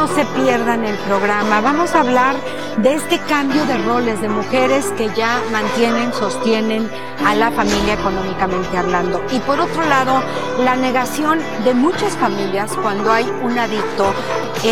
no se pierdan el programa. Vamos a hablar de este cambio de roles de mujeres que ya mantienen, sostienen a la familia económicamente hablando. Y por otro lado, la negación de muchas familias cuando hay un adicto